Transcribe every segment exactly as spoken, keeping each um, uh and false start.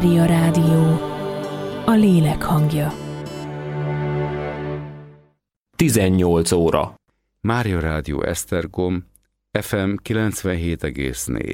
Mária Rádió, a lélek hangja. tizennyolc óra. Mária Rádió Esztergom, ef em kilencvenhét egész négy.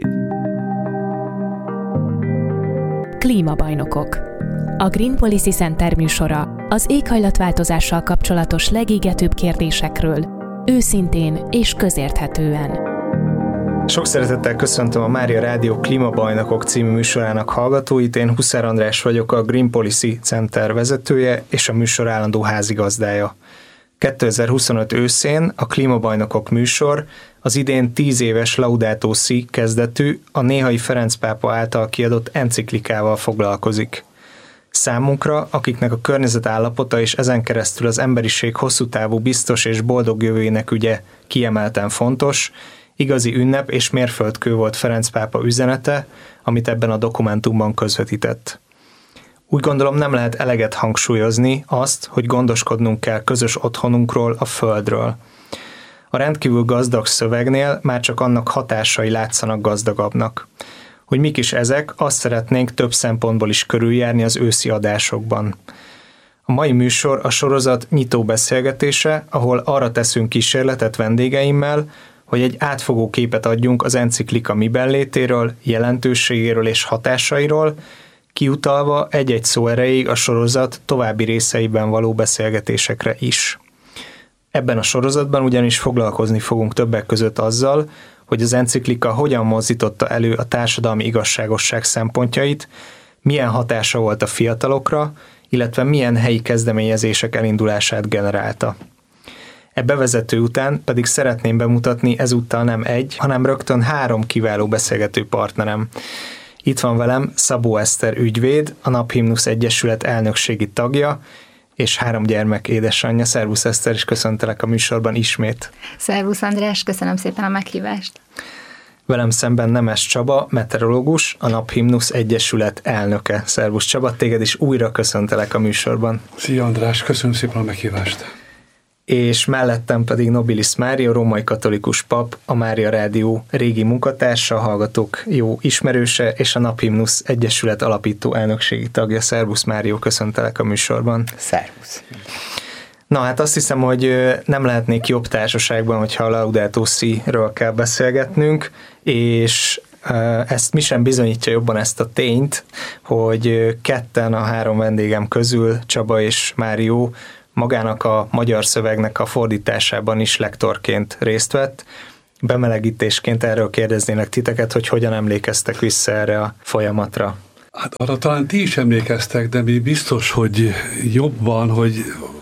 Klímabajnokok. A Green Policy Center műsora az éghajlatváltozással kapcsolatos legégetőbb kérdésekről, őszintén és közérthetően. Sok szeretettel köszöntöm a Mária Rádió Klímabajnokok című műsorának hallgatóit. Én Huszár András vagyok, a Green Policy Center vezetője és a műsor állandó házigazdája. kétezer-huszonöt őszén a Klímabajnokok műsor az idén tíz éves Laudato Si kezdetű, a néhai Ferenc pápa által kiadott enciklikával foglalkozik. Számunkra, akiknek a környezet állapota és ezen keresztül az emberiség hosszú távú biztos és boldog jövőjének ügye kiemelten fontos, igazi ünnep és mérföldkő volt Ferenc pápa üzenete, amit ebben a dokumentumban közvetített. Úgy gondolom, nem lehet eleget hangsúlyozni azt, hogy gondoskodnunk kell közös otthonunkról, a Földről. A rendkívül gazdag szövegnél már csak annak hatásai látszanak gazdagabbnak. Hogy mik is ezek, azt szeretnénk több szempontból is körüljárni az őszi adásokban. A mai műsor a sorozat nyitó beszélgetése, ahol arra teszünk kísérletet vendégeimmel, hogy egy átfogó képet adjunk az enciklika miben létéről, jelentőségéről és hatásairól, kiutalva egy-egy szó erejéig a sorozat további részeiben való beszélgetésekre is. Ebben a sorozatban ugyanis foglalkozni fogunk többek között azzal, hogy az enciklika hogyan mozdította elő a társadalmi igazságosság szempontjait, milyen hatása volt a fiatalokra, illetve milyen helyi kezdeményezések elindulását generálta. E bevezető után pedig szeretném bemutatni ezúttal nem egy, hanem rögtön három kiváló beszélgető partnerem. Itt van velem Szabó Eszter ügyvéd, a Naphimnusz Egyesület elnökségi tagja, és három gyermek édesanyja. Szervusz Eszter, és köszöntelek a műsorban ismét. Szervusz András, köszönöm szépen a meghívást. Velem szemben Nemes Csaba, meteorológus, a Naphimnusz Egyesület elnöke. Szervusz Csaba, téged is újra köszöntelek a műsorban. Szia András, köszönöm szépen a meghívást. És mellettem pedig Nobilis Mária, római katolikus pap, a Mária Rádió régi munkatársa, hallgatók jó ismerőse, és a Naphimnusz Egyesület alapító elnökségi tagja. Szervusz Márió, köszöntelek a műsorban. Szervusz. Na hát azt hiszem, hogy nem lehetnék jobb társaságban, hogyha a Laudato Si-ről kell beszélgetnünk, és ezt mi sem bizonyítja jobban ezt a tényt, hogy ketten a három vendégem közül, Csaba és Márió, magának a magyar szövegnek a fordításában is lektorként részt vett. Bemelegítésként erről kérdeznélek titeket, hogy hogyan emlékeztek vissza erre a folyamatra. Hát arra talán ti is emlékeztek, de mi biztos, hogy jobban, hogy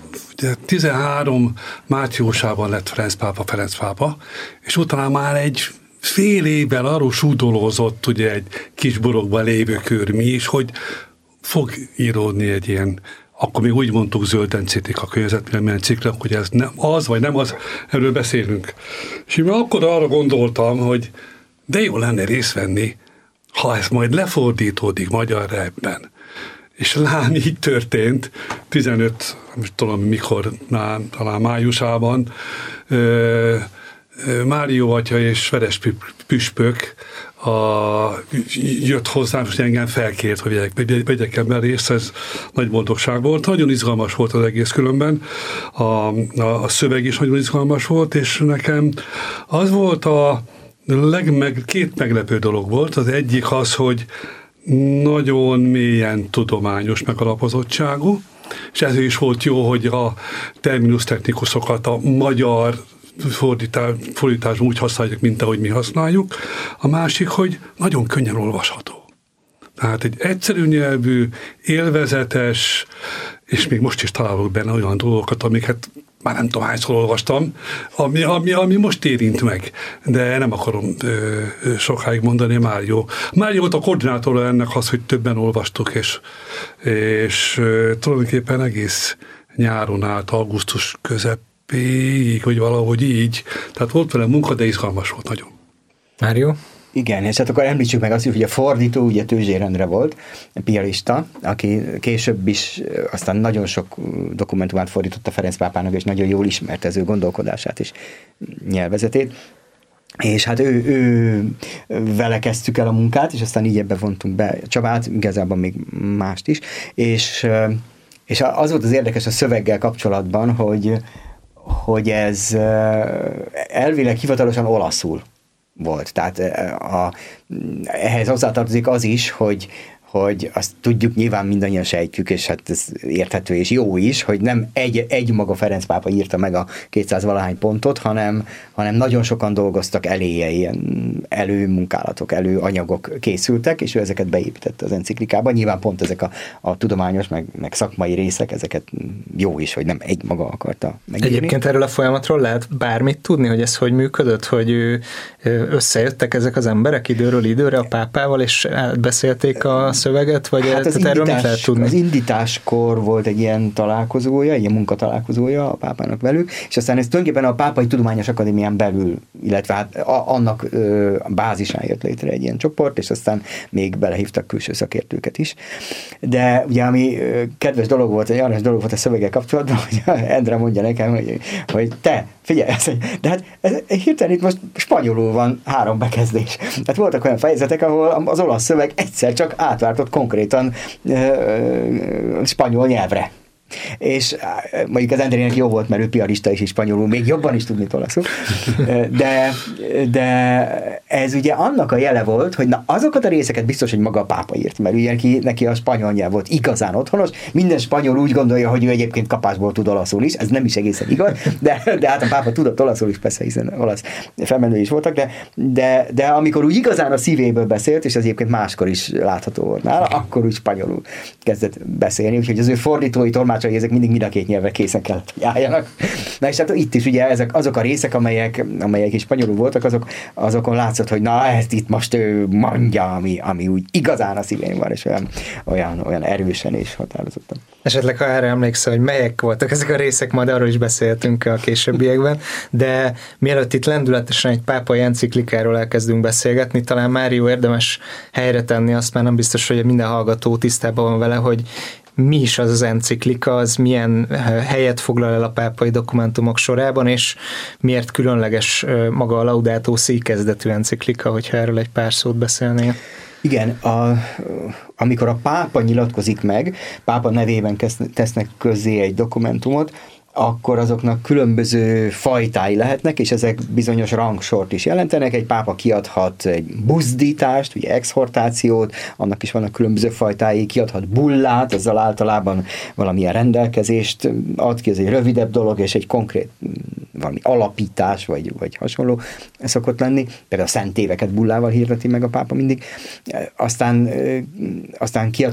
tizenhárom márciusában lett Ferenc pápa Ferenc pápa, és utána már egy fél évvel arról súdolózott ugye egy kis burokban lévő körmi is, hogy fog íródni egy ilyen, akkor még úgy mondtuk, zöld enciklika, környezetvédelmi enciklika, hogy ez nem az, vagy nem az, erről beszélünk. És én akkor arra gondoltam, hogy de jó lenne részt venni, ha ez majd lefordítódik magyarra ebben. És lám így történt, tizenöt, nem tudom mikor, talán májusában, Márió atya és Veres püspök a, jött hozzám, és engem felkért, hogy vegyek, vegyek ebben részt, ez nagy boldogság volt. Nagyon izgalmas volt az egész különben, a, a, a szöveg is nagyon izgalmas volt, és nekem az volt a legmeg, két meglepő dolog volt. Az egyik az, hogy nagyon mélyen tudományos megalapozottságú, és ez is volt jó, hogy a terminus technikusokat a magyar fordítás, fordításban úgy használjuk, mint ahogy mi használjuk. A másik, hogy nagyon könnyen olvasható. Tehát egy egyszerű nyelvű, élvezetes, és még most is találok benne olyan dolgokat, amiket már nem tudom hányszor olvastam, ami, ami, ami most érint meg. De nem akarom ö, sokáig mondani, Márió. Márió volt a koordinátora ennek az, hogy többen olvastuk, és, és ö, tulajdonképpen egész nyáron át, augusztus közepéig, vagy valahogy így. Tehát volt vele munka, de izgalmas volt nagyon. Márió? Igen, és hát akkor említsük meg azt, hogy a fordító ugye Tőzsér Endre volt, piarista, aki később is aztán nagyon sok dokumentumát fordította Ferenc pápának, és nagyon jól ismerte az ő gondolkodását és nyelvezetét. és hát ő, ő vele kezdtük el a munkát, és aztán így ebbe vontunk be Csabát, igazából még mást is, és, és az volt az érdekes a szöveggel kapcsolatban, hogy, hogy ez elvileg hivatalosan olaszul volt. Tehát a, ehhez hozzátartozik az is, hogy hogy azt tudjuk, nyilván mindannyian sejtjük, és hát ez érthető és jó is, hogy nem egy, egy maga Ferenc pápa írta meg a kétszáz valahány pontot, hanem, hanem nagyon sokan dolgoztak eléje, ilyen előmunkálatok, előanyagok készültek, és ő ezeket beépítette az enciklikába. Nyilván pont ezek a, a tudományos, meg, meg szakmai részek, ezeket jó is, hogy nem egy maga akarta megírni. Egyébként erről a folyamatról lehet bármit tudni, hogy ez hogy működött, hogy ő, összejöttek ezek az emberek időről időre a pápával, és beszélték a szöveget, vagy hát az erről mit lehet tudni? Az indításkor volt egy ilyen találkozója, egy ilyen munkatalálkozója a pápának velük, és aztán ez tulajdonképpen a Pápai Tudományos Akadémián belül, illetve hát a, annak ö, a bázisán jött létre egy ilyen csoport, és aztán még belehívtak külső szakértőket is. De ugye ami ö, kedves dolog volt, egy aranyos dolog volt a szöveggel kapcsolatban, hogy Endre mondja nekem, hogy, hogy te, figyelj, ez, de hát ez, hirtelen itt most spanyolul van három bekezdés. Tehát voltak olyan fejezetek, ahol az olasz szöveg egyszer csak átváltott konkrétan ö, ö, spanyol nyelvre. És mondjuk az Endrének jó volt, mert ő piarista is, és spanyolul még jobban is tudni olaszul, de, de ez ugye annak a jele volt, hogy na azokat a részeket biztos, hogy maga a pápa írt, mert ugye neki, neki a spanyol nyelv volt igazán otthonos, minden spanyol úgy gondolja, hogy ő egyébként kapásból tud olaszul is, ez nem is egészen igaz, de, de hát a pápa tudott olaszul is, persze, hiszen olasz felmenői is voltak, de, de, de amikor úgy igazán a szívéből beszélt, és az egyébként máskor is látható volt nála, akkor úgy spanyolul kezdett beszélni, úgyhogy az ő fordítói, tolmácsai, ezek mindig mind a két nyelvre készen kellett, hogy álljanak. Na és hát itt is ugye ezek, azok a részek, amelyek, amelyek is spanyolul voltak, azok, azokon látszott, hogy na ezt itt most ő mondja, ami, ami úgy igazán a szívén van, és olyan, olyan, olyan erősen és határozottan. Esetleg, ha erre emlékszel, hogy melyek voltak ezek a részek, majd arról is beszéltünk a későbbiekben, de mielőtt itt lendületesen egy pápai enciklikáról elkezdünk beszélgetni, talán már jó érdemes helyre tenni, azt már nem biztos, hogy minden hallgató tisztában van vele, hogy mi is az az enciklika, az milyen helyet foglal el a pápai dokumentumok sorában, és miért különleges maga a Laudato Si kezdetű enciklika, hogyha erről egy pár szót beszélnél. Igen, a, amikor a pápa nyilatkozik meg, pápa nevében tesznek közzé egy dokumentumot, akkor azoknak különböző fajtái lehetnek, és ezek bizonyos rangsort is jelentenek. Egy pápa kiadhat egy buzdítást, ugye exhortációt, annak is vannak különböző fajtái, kiadhat bullát, azzal általában valamilyen rendelkezést ad ki, ez egy rövidebb dolog, és egy konkrét valami alapítás, vagy, vagy hasonló szokott lenni. Például a szent éveket bullával hirdeti meg a pápa mindig. Aztán, aztán kiadhat